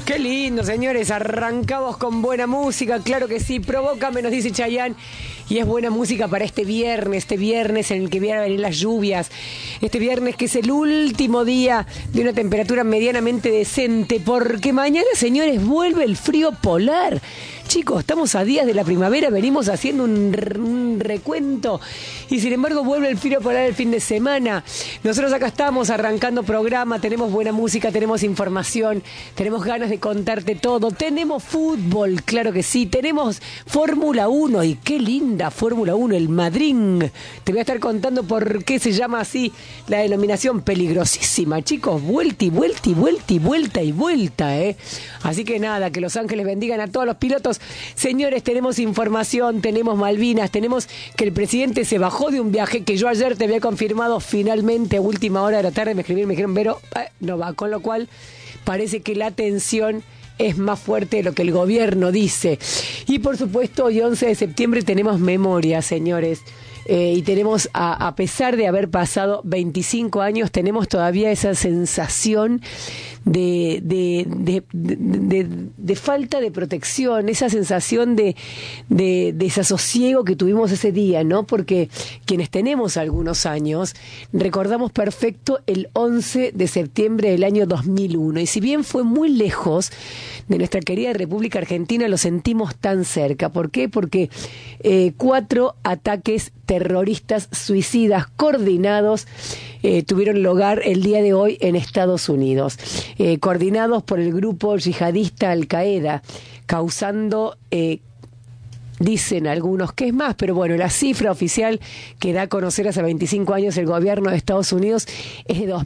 Qué lindo, señores, arrancamos con buena música, claro que sí, provócame, nos dice Chayanne, y es buena música para este viernes en el que vienen a venir las lluvias, este viernes que es el último día de una temperatura medianamente decente, porque mañana, señores, vuelve el frío polar. Chicos, estamos a días de la primavera, venimos haciendo un recuento y sin embargo vuelve el frío polar el fin de semana. Nosotros acá estamos arrancando programa, tenemos buena música, tenemos información, tenemos ganas de contarte todo, tenemos fútbol, claro que sí, tenemos Fórmula 1 y qué linda Fórmula 1, el Madrid. Te voy a estar contando por qué se llama así la denominación, peligrosísima, chicos, vuelta y vuelta y vuelta y vuelta y vuelta, ¿eh? Así que nada, que los ángeles bendigan a todos los pilotos. Señores, tenemos información, tenemos Malvinas, tenemos que el presidente se bajó de un viaje que yo ayer te había confirmado finalmente a última hora de la tarde, me escribieron, me dijeron, Vero, no va, con lo cual parece que la tensión es más fuerte de lo que el gobierno dice. Y por supuesto, hoy 11 de septiembre tenemos memoria, señores. Y tenemos, a pesar de haber pasado 25 años, tenemos todavía esa sensación de falta de protección, esa sensación de desasosiego que tuvimos ese día, ¿no? Porque quienes tenemos algunos años, recordamos perfecto el 11 de septiembre del año 2001. Y si bien fue muy lejos de nuestra querida República Argentina, lo sentimos tan cerca. ¿Por qué? Porque 4 ataques terroristas suicidas coordinados tuvieron lugar el día de hoy en Estados Unidos, coordinados por el grupo yihadista Al-Qaeda, causando, dicen algunos que es más, pero bueno, la cifra oficial que da a conocer hace 25 años el gobierno de Estados Unidos es de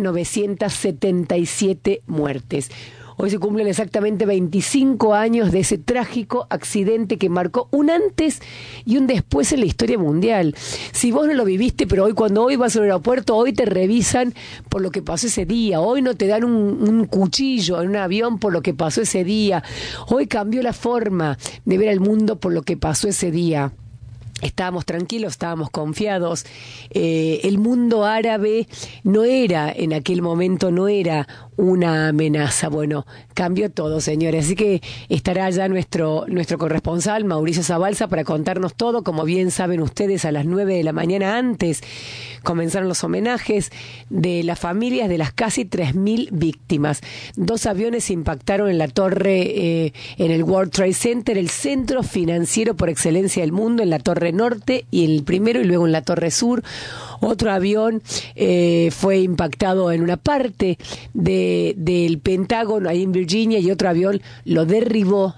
2.977 muertes. Hoy se cumplen exactamente 25 años de ese trágico accidente que marcó un antes y un después en la historia mundial. Si vos no lo viviste, pero cuando hoy vas al aeropuerto, hoy te revisan por lo que pasó ese día. Hoy no te dan un cuchillo en un avión por lo que pasó ese día. Hoy cambió la forma de ver al mundo por lo que pasó ese día. Estábamos tranquilos, estábamos confiados. El mundo árabe no era, en aquel momento, no era una amenaza. Bueno, cambió todo, señores. Así que estará ya nuestro corresponsal, Mauricio Zabalza, para contarnos todo. Como bien saben ustedes, a las 9 de la mañana antes comenzaron los homenajes de las familias de las casi 3.000 víctimas. 2 aviones impactaron en la torre, en el World Trade Center, el centro financiero por excelencia del mundo, en la torre norte y el primero y luego en la torre sur. Otro avión fue impactado en una parte del Pentágono, ahí en Virginia, y otro avión lo derribó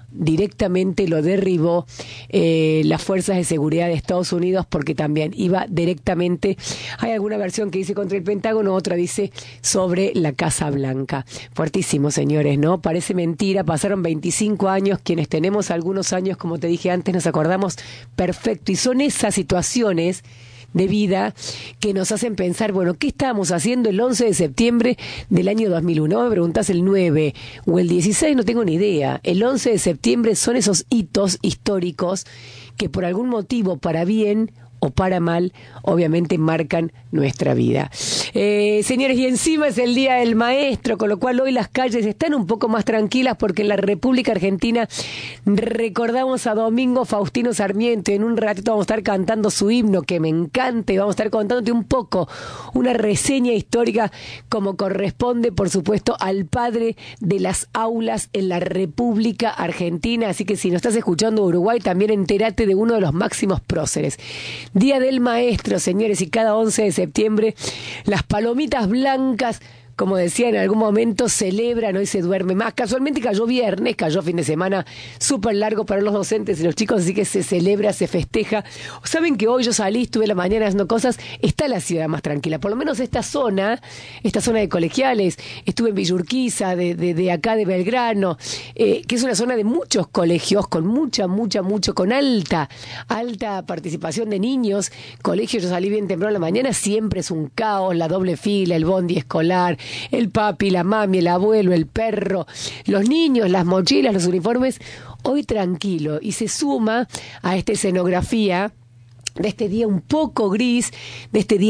las fuerzas de seguridad de Estados Unidos, porque también iba directamente, hay alguna versión que dice contra el Pentágono, otra dice sobre la Casa Blanca. Fuertísimo, señores, ¿no? Parece mentira, pasaron 25 años, quienes tenemos algunos años, como te dije antes, nos acordamos perfecto, y son esas situaciones de vida que nos hacen pensar, bueno, ¿qué estábamos haciendo el 11 de septiembre del año 2001? Me preguntás el 9 o el 16, no tengo ni idea. El 11 de septiembre son esos hitos históricos que por algún motivo, para bien o para mal, obviamente marcan nuestra vida. Señores, y encima es el Día del Maestro, con lo cual hoy las calles están un poco más tranquilas porque en la República Argentina recordamos a Domingo Faustino Sarmiento y en un ratito vamos a estar cantando su himno, que me encanta, y vamos a estar contándote un poco una reseña histórica como corresponde, por supuesto, al padre de las aulas en la República Argentina. Así que si no estás escuchando Uruguay, también entérate de uno de los máximos próceres. Día del Maestro, señores, y cada 11 de septiembre las palomitas blancas, como decía en algún momento, celebran, hoy se duerme más. Casualmente cayó viernes, cayó fin de semana súper largo para los docentes y los chicos, así que se celebra, se festeja. Saben que hoy yo salí, estuve la mañana haciendo cosas, está la ciudad más tranquila, por lo menos esta zona de colegiales. Estuve en Villa de acá de Belgrano, que es una zona de muchos colegios, con con alta participación de niños. Colegios, yo salí bien temprano en la mañana, siempre es un caos, la doble fila, el bondi escolar, el papi, la mami, el abuelo, el perro, los niños, las mochilas, los uniformes. Hoy tranquilo, y se suma a esta escenografía de este día un poco gris, de este día